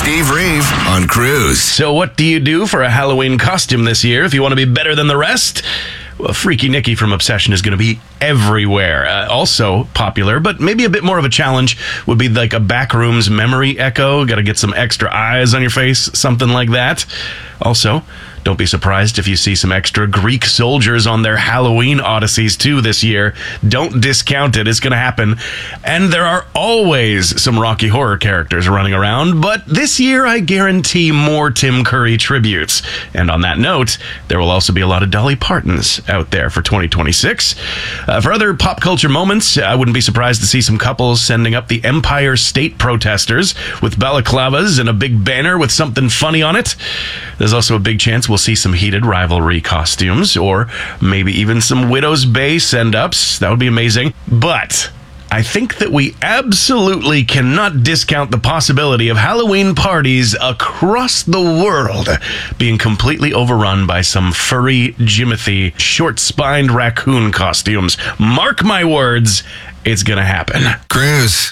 Steve Reeve on Cruise. So what do you do for a Halloween costume this year if you want to be better than the rest? Well, Freaky Nicky from Obsession is going to be everywhere. Also popular, but maybe a bit more of a challenge, would be like a Backrooms memory echo. Got to get some extra eyes on your face, something like that. Also, don't be surprised if you see some extra Greek soldiers on their Halloween odysseys too this year. Don't discount it. It's going to happen. And there are always some Rocky Horror characters running around, but this year I guarantee more Tim Curry tributes. And on that note, there will also be a lot of Dolly Partons out there for 2026. For other pop culture moments, I wouldn't be surprised to see some couples sending up the Empire State Protesters with balaclavas and a big banner with something funny on it. There's also a big chance we'll see some heated rivalry costumes, or maybe even some Widow's Bay send-ups. That would be amazing. But I think that we absolutely cannot discount the possibility of Halloween parties across the world being completely overrun by some furry, Jimothy, short-spined raccoon costumes. Mark my words, it's gonna happen. Cruise.